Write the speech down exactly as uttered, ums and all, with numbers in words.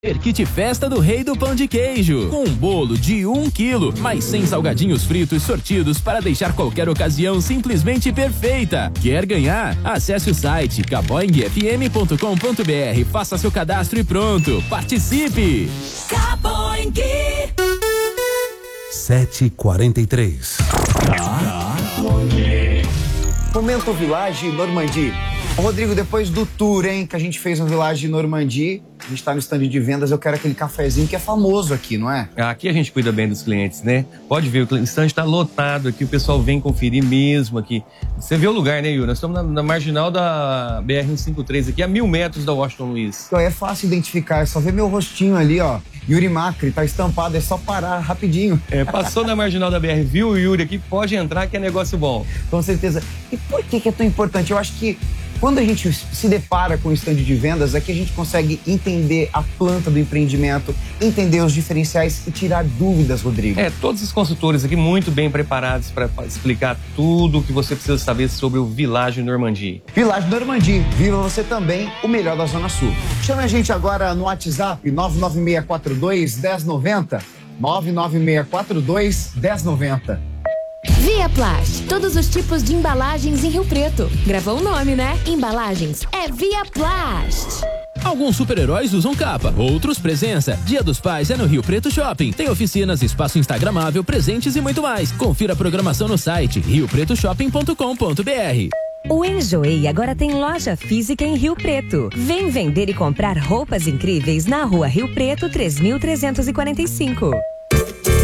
Kit Festa do Rei do Pão de Queijo, com um bolo de um quilo, mais cem salgadinhos fritos sortidos para deixar qualquer ocasião simplesmente perfeita. Quer ganhar? Acesse o site caboing f m ponto com ponto b r, faça seu cadastro e pronto, participe! Caboing. sete e quarenta e três. Momento Village Normandie. Ô, Rodrigo, depois do tour, hein, que a gente fez no Village Normandie, a gente tá no stand de vendas, eu quero aquele cafezinho que é famoso aqui, não é? Aqui a gente cuida bem dos clientes, né? Pode ver, o stand tá lotado aqui, o pessoal vem conferir mesmo aqui. Você vê o lugar, né, Yuri? Nós estamos na, na marginal da B R cento e cinquenta e três aqui, a mil metros da Washington Luiz. Então é fácil identificar, é só ver meu rostinho ali, ó. Yuri Macri, tá estampado, é só parar rapidinho. É, passou da marginal da B R, viu o Yuri aqui, pode entrar que é negócio bom. Com certeza. E por que que é tão importante? Eu acho que quando a gente se depara com o stand de vendas, é que a gente consegue entender a planta do empreendimento, entender os diferenciais e tirar dúvidas, Rodrigo. É, todos os consultores aqui muito bem preparados para explicar tudo o que você precisa saber sobre o Village Normandie. Village Normandie, viva você também, o melhor da Zona Sul. Chame a gente agora no WhatsApp nove nove seis quatro dois, um zero nove zero, nove nove seis quatro dois, um zero nove zero. Viaplast, todos os tipos de embalagens em Rio Preto. Gravou o nome, né? Embalagens é Viaplast. Alguns super-heróis usam capa, outros presença. Dia dos Pais é no Rio Preto Shopping. Tem oficinas, espaço instagramável, presentes e muito mais. Confira a programação no site rio preto shopping ponto com ponto b r. O Enjoei agora tem loja física em Rio Preto. Vem vender e comprar roupas incríveis na rua Rio Preto três mil trezentos e quarenta e cinco.